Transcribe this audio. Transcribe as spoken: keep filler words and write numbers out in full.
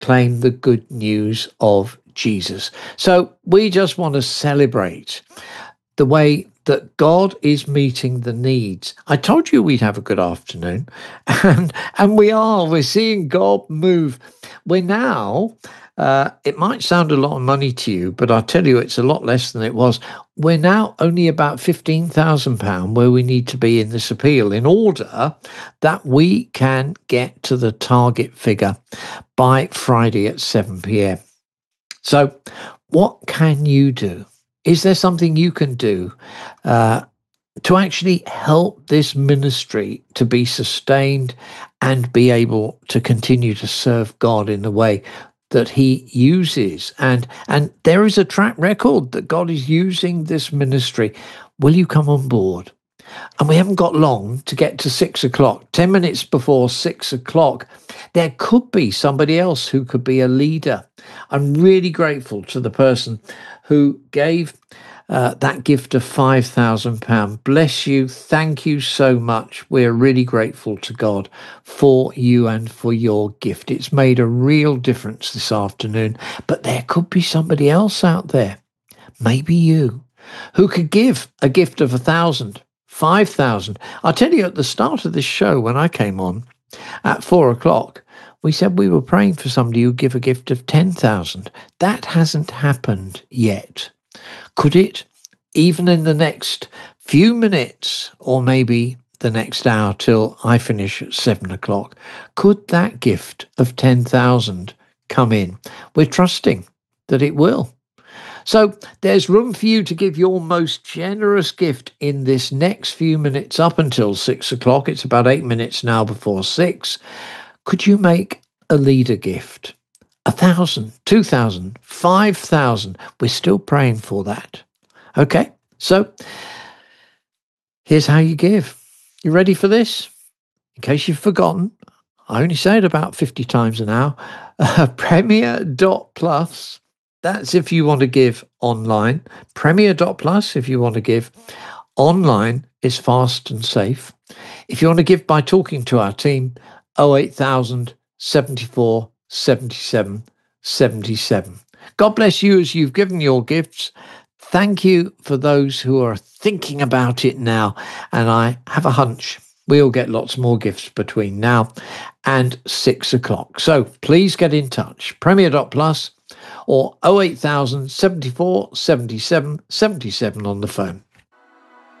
proclaim the good news of Jesus. So we just want to celebrate the way that God is meeting the needs. I told you we'd have a good afternoon, and and we are. We're seeing God move. We're now, uh, it might sound a lot of money to you, but I tell you it's a lot less than it was. We're now only about fifteen thousand pounds where we need to be in this appeal in order that we can get to the target figure by Friday at seven p.m. So what can you do? Is there something you can do uh, to actually help this ministry to be sustained and be able to continue to serve God in the way that he uses? And, and there is a track record that God is using this ministry. Will you come on board? And we haven't got long to get to six o'clock. Ten minutes before six o'clock, there could be somebody else who could be a leader. I'm really grateful to the person who gave uh, that gift of five thousand pounds. Bless you. Thank you so much. We're really grateful to God for you and for your gift. It's made a real difference this afternoon. But there could be somebody else out there, maybe you, who could give a gift of a thousand. five thousand. I'll tell you, at the start of this show, when I came on at four o'clock, we said we were praying for somebody who'd give a gift of ten thousand. That hasn't happened yet. Could it, even in the next few minutes, or maybe the next hour till I finish at seven o'clock, could that gift of ten thousand come in? We're trusting that it will. So there's room for you to give your most generous gift in this next few minutes up until six o'clock. It's about eight minutes now before six. Could you make a leader gift? A thousand, two thousand, five thousand. We're still praying for that. Okay, so here's how you give. You ready for this? In case you've forgotten, I only say it about fifty times an hour. Uh, Premier dot plus. That's if you want to give online. Premier dot plus if you want to give online is fast and safe. If you want to give by talking to our team, oh eight thousand, seventy-four, seventy-seven, seventy-seven. God bless you as you've given your gifts. Thank you for those who are thinking about it now. And I have a hunch we'll get lots more gifts between now and six o'clock. So please get in touch. Premier dot plus or oh eight thousand, seventy-four, seventy-seven, seventy-seven on the phone.